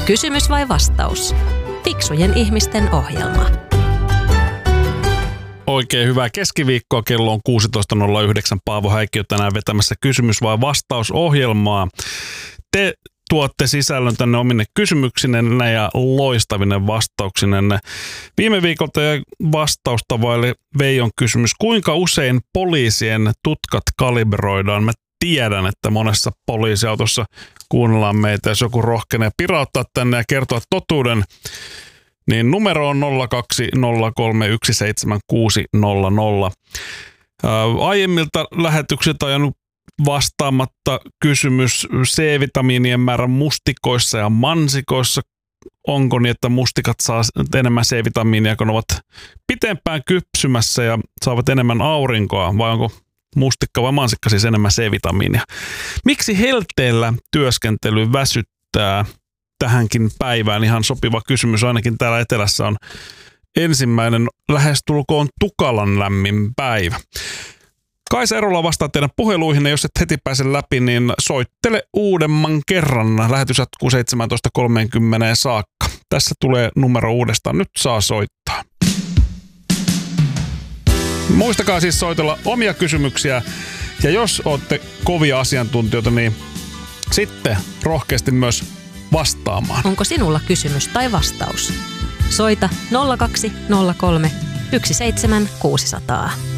Kysymys vai vastaus? Fiksujen ihmisten ohjelma. Oikein hyvää keskiviikkoa. Kello on 16.09. Paavo Häikkiö tänään vetämässä kysymys vai vastausohjelmaa. Te tuotte sisällön tänne omine kysymyksinenne ja loistavinen vastauksinenne. Viime viikolta jäi vastausta vaille Veijon kysymys. Kuinka usein poliisien tutkat kalibroidaan? Mä tiedän, että monessa poliisiautossa kuunnellaan meitä. Jos joku rohkenee pirauttaa tänne ja kertoa totuuden, niin numero on 020317600. Aiemmilta lähetyksiltä on jäänyt vastaamatta kysymys C-vitamiinien määrän mustikoissa ja mansikoissa. Onko niin, että mustikat saa enemmän C-vitamiinia, kun ovat pitempään kypsymässä ja saavat enemmän aurinkoa, vai onko mustikka vai mansikka siis enemmän C-vitamiinia? Miksi helteellä työskentely väsyttää? Tähänkin päivään ihan sopiva kysymys. Ainakin täällä etelässä on ensimmäinen lähestulkoon tukalan lämmin päivä. Kaisa Erola vastaa teidän puheluihin, ja jos et heti pääse läpi, niin soittele uudemman kerran. Lähetys jatkuu 17.30 saakka. Tässä tulee numero uudestaan. Nyt saa soittaa. Muistakaa siis soitella omia kysymyksiä. Ja jos olette kovia asiantuntijoita, niin sitten rohkeasti myös vastaamaan. Onko sinulla kysymys tai vastaus? Soita 0203 17600.